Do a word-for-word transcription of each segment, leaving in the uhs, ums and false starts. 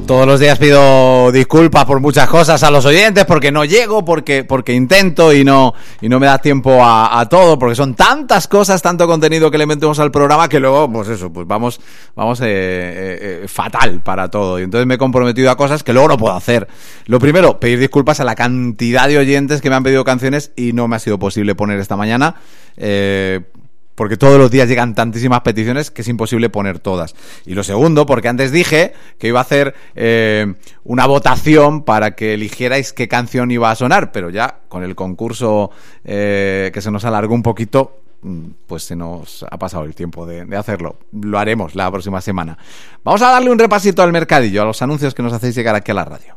Todos los días pido disculpas por muchas cosas a los oyentes, porque no llego, porque porque intento y no y no me da tiempo a, a todo, porque son tantas cosas, tanto contenido que le metemos al programa que luego, pues eso, pues vamos vamos eh, eh, eh, fatal para todo. Y entonces me he comprometido a cosas que luego no puedo hacer. Lo primero, pedir disculpas a la cantidad de oyentes que me han pedido canciones y no me ha sido posible poner esta mañana. Eh... porque todos los días llegan tantísimas peticiones que es imposible poner todas. Y lo segundo, porque antes dije que iba a hacer eh, una votación para que eligierais qué canción iba a sonar, pero ya con el concurso eh, que se nos alargó un poquito, pues se nos ha pasado el tiempo de, de hacerlo. Lo haremos la próxima semana. Vamos a darle un repasito al mercadillo, a los anuncios que nos hacéis llegar aquí a la radio.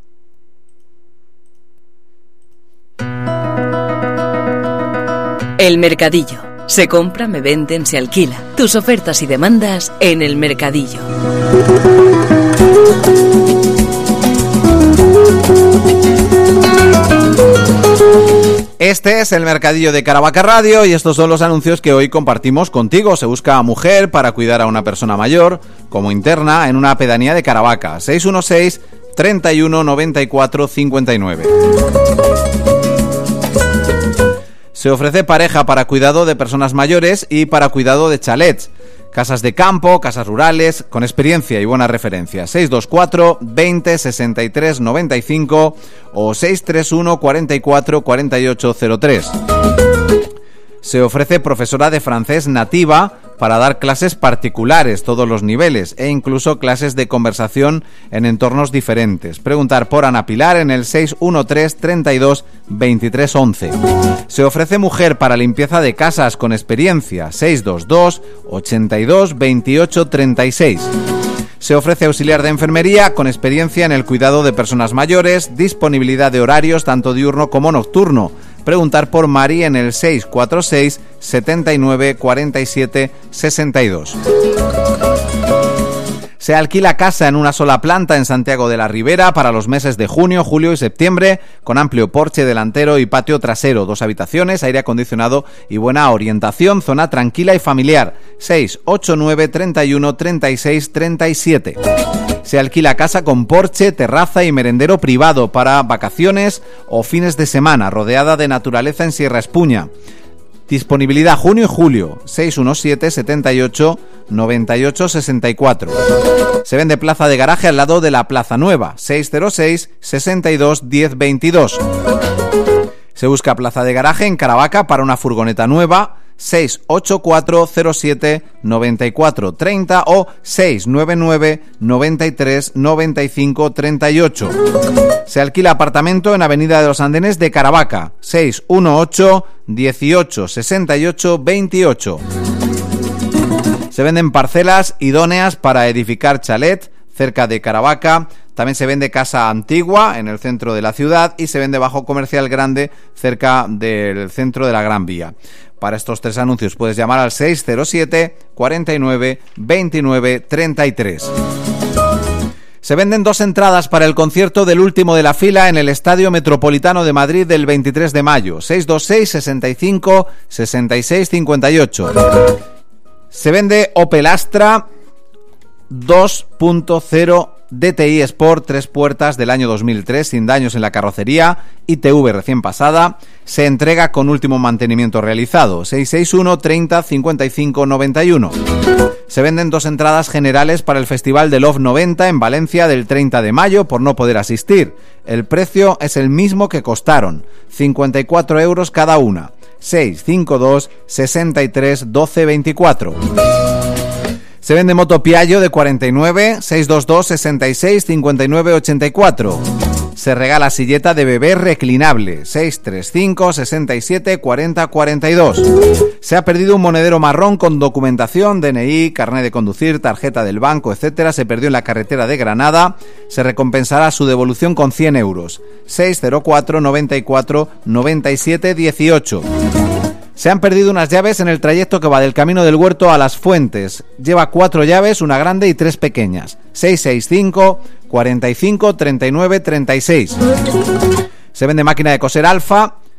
El mercadillo. Se compra, me venden, se alquila. Tus ofertas y demandas en El Mercadillo. Este es El Mercadillo de Caravaca Radio y estos son los anuncios que hoy compartimos contigo. Se busca mujer para cuidar a una persona mayor como interna en una pedanía de Caravaca. seis uno seis, treinta y uno, noventa y cuatro, cincuenta y nueve. Se ofrece pareja para cuidado de personas mayores y para cuidado de chalets, casas de campo, casas rurales, con experiencia y buenas referencias. seis dos cuatro, veinte, sesenta y tres, noventa y cinco o seis tres uno, cuarenta y cuatro, cuarenta y ocho cero tres. Se ofrece profesora de francés nativa para dar clases particulares, todos los niveles, e incluso clases de conversación en entornos diferentes. Preguntar por Ana Pilar en el seis uno tres, treinta y dos, veintitrés once. Se ofrece mujer para limpieza de casas con experiencia, seis dos dos, ochenta y dos, veintiocho, treinta y seis. Se ofrece auxiliar de enfermería con experiencia en el cuidado de personas mayores, disponibilidad de horarios tanto diurno como nocturno. Preguntar por Mari en el seis cuatro seis, setenta y nueve, cuarenta y siete, sesenta y dos. Se alquila casa en una sola planta en Santiago de la Ribera para los meses de junio, julio y septiembre, con amplio porche delantero y patio trasero, dos habitaciones, aire acondicionado y buena orientación, zona tranquila y familiar. seis ocho nueve, treinta y uno, treinta y seis, treinta y siete. Se alquila casa con porche, terraza y merendero privado para vacaciones o fines de semana, rodeada de naturaleza en Sierra Espuña. Disponibilidad junio y julio, seis uno siete, setenta y ocho, noventa y ocho, sesenta y cuatro. Se vende plaza de garaje al lado de la Plaza Nueva, seis cero seis, sesenta y dos, diez, veintidós. Se busca plaza de garaje en Caravaca para una furgoneta nueva, seis ocho cuatro, cero siete, noventa y cuatro, treinta o seis nueve nueve, noventa y tres, noventa y cinco, treinta y ocho. Se alquila apartamento en Avenida de los Andenes de Caravaca, seis uno ocho, dieciocho, sesenta y ocho, veintiocho. Se venden parcelas idóneas para edificar chalet cerca de Caravaca. También se vende casa antigua en el centro de la ciudad y se vende bajo comercial grande cerca del centro de la Gran Vía. Para estos tres anuncios puedes llamar al seis cero siete, cuarenta y nueve, veintinueve, treinta y tres. Se venden dos entradas para el concierto del último de la fila en el Estadio Metropolitano de Madrid del veintitrés de mayo, seis dos seis, sesenta y cinco, sesenta y seis, cincuenta y ocho. Se vende Opel Astra dos punto cero D T I Sport, tres puertas del año dos mil tres, sin daños en la carrocería, I T V recién pasada. Se entrega con último mantenimiento realizado, seis seis uno, treinta, cincuenta y cinco, noventa y uno. Se venden dos entradas generales para el Festival de Love noventa en Valencia del treinta de mayo por no poder asistir. El precio es el mismo que costaron, cincuenta y cuatro euros cada una, seis cinco dos, sesenta y tres, doce, veinticuatro. Se vende moto Piaggio de cuarenta y nueve, seis dos dos, sesenta y seis, cincuenta y nueve, ochenta y cuatro. Se regala silleta de bebé reclinable, seis tres cinco, sesenta y siete, cuarenta, cuarenta y dos. Se ha perdido un monedero marrón con documentación, D N I, carnet de conducir, tarjeta del banco, etcétera. Se perdió en la carretera de Granada. Se recompensará su devolución con cien euros, seis cero cuatro, noventa y cuatro, noventa y siete, dieciocho. Se han perdido unas llaves en el trayecto que va del Camino del Huerto a Las Fuentes. Lleva cuatro llaves, una grande y tres pequeñas. seis seis cinco, cuarenta y cinco, treinta y nueve, treinta y seis. Se vende máquina de coser Alfa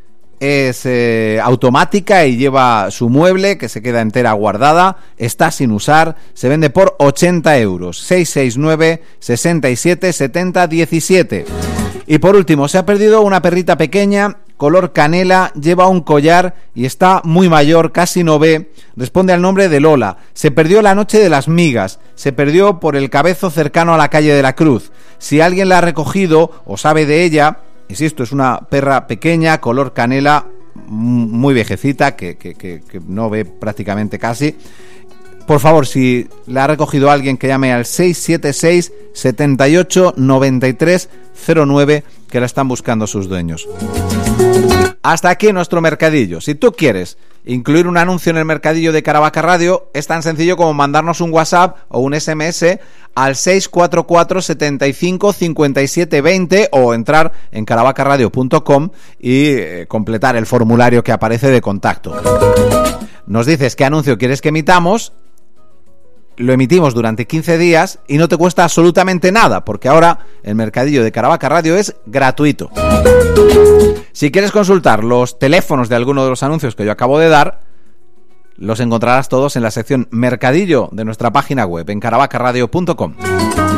es eh, automática y lleva su mueble que se queda entera guardada, está sin usar, se vende por ochenta euros. seis seis nueve, seis siete, siete cero, uno siete. Y por último, se ha perdido una perrita pequeña, color canela, lleva un collar y está muy mayor, casi no ve. Responde al nombre de Lola. Se perdió la noche de las migas, se perdió por el Cabezo cercano a la calle de la Cruz. Si alguien la ha recogido o sabe de ella, insisto, es una perra pequeña, color canela, muy viejecita, que, que, que, que no ve prácticamente casi. Por favor, si la ha recogido alguien, que llame al seis siete seis, siete ocho, nueve tres cero nueve, que la están buscando sus dueños. Hasta aquí nuestro mercadillo. Si tú quieres incluir un anuncio en el mercadillo de Caravaca Radio, es tan sencillo como mandarnos un WhatsApp o un S M S al seis cuatro cuatro, siete cinco, cinco siete dos cero o entrar en caravaca radio punto com y eh, completar el formulario que aparece de contacto. Nos dices qué anuncio quieres que emitamos, lo emitimos durante quince días y no te cuesta absolutamente nada, porque ahora el mercadillo de Caravaca Radio es gratuito. Si quieres consultar los teléfonos de alguno de los anuncios que yo acabo de dar, los encontrarás todos en la sección Mercadillo de nuestra página web en caravaca radio punto com.